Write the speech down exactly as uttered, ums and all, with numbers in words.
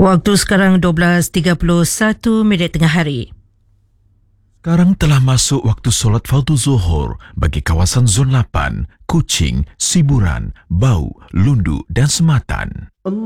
Waktu sekarang dua belas tiga puluh satu minit tengah hari. Sekarang telah masuk waktu solat fardu zuhur bagi kawasan Zon lapan, Kuching, Siburan, Bau, Lundu dan Sematan.